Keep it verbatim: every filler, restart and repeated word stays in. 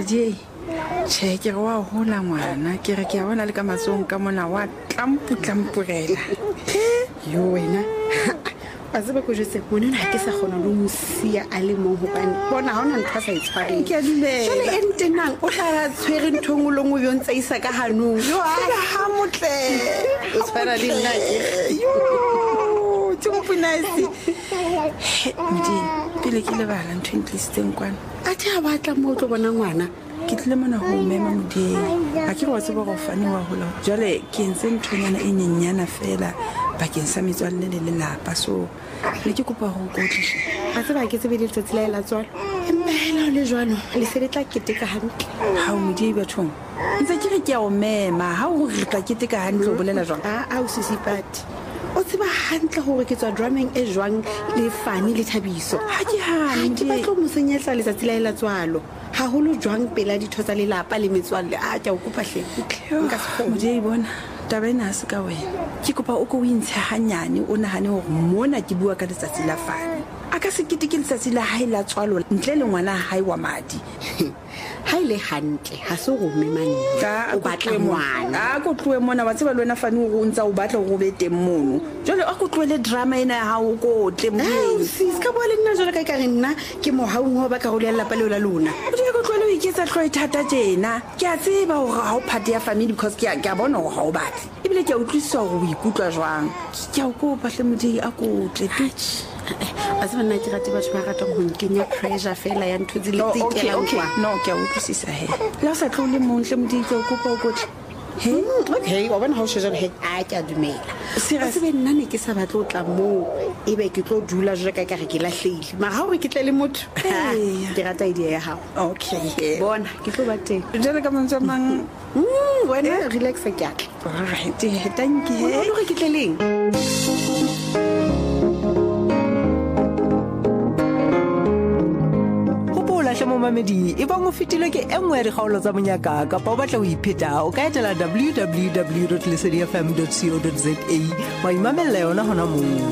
Modi che ke wa hola ngwana ke re ke a bona le ka matsong ka mona wa tlampu tlampurela yo wena a tseba go jetse mona na ke sa gona lo musia a le mo go bane bona ha ona ntha sa itshwareng ke a dumela jole entenang o tla tshwere nthong lo ngo yo ntse isa ka hanong yo ha motle o tshwara le nna yo tsumpinasi Modi pele ke le bala ntho ntlisitseng kwana a thi a batla mo tlo bona ngwana ke tle mona ho mema Modi a ke wa tseba go fane wa hola jale ke ntse nthonyana e nyenyana fela bakeng sa metswalle le lelapa so le ke kopa go kotlisa a tseba ke tsebe le tsela la tswalo emela le jwano le sebetla keteka hantle ha o Modi bathong ntse ke re ke a o mema ha o re tla keteka hantle o bolela jwang a a o sisipati o tseba hantle gore ke tswa drumming e jwang le fani le thabiso ha ke hane ke batlo mo senyetla le tsela la tswalo ha holo jwang pela ditho tsa lelapa le metswalle a ke o kopa hle nka se go Modi bona taba ena se ka wena ke kopa o go intsha hanyane o nahane gore mona ke bua ka letsatsi la fane a ka se keteke letsatsi la hae la tswalo ntle le ngwana hae wa madi ha ile hantle ha se go memane ka o batla ngwana a go tloe mona wa tseba le wena fane go ntsa o batla go be teng mono jole a go tloele drama ena ha o go tle mo sis ka boa le nna jole ka ka re nna ke mohaung ho ba ka go le lapa le la lona o di go tloele o iketsa tloe thata tjena ke a tseba gore ha o phate ya family because ke ke a bona gore ha o batle ebile ke a utlwisisa gore o ikutlwa jwang ke a go batle Modi a go tle pitch a se bana ke rate batho ba ratang go nkenya pressure fela ya ntho tse le tsikela okay no ke a utlwisisa he la sa tlole montle Modi ke o kopa o gotle he okay wa bona ha o shejana he a ke a dumela a se be nna ne ke sa batlo tla mo ebe ke tlo dula jwa ka ka re ke lahlile ma ha o re ke tle le motho ke rata idea ya hao okay bona ke tlo ba teng jale ka mantsa mang mm wena relax ka tla all right thank you o re ke tle leng mo mamedi e bang o fetilwe ke engwe re gaolo tsa monyaka ka pa o batla o ipheta o ka etela w w w dot lesedi f m dot co dot za wa imamela yona hona mo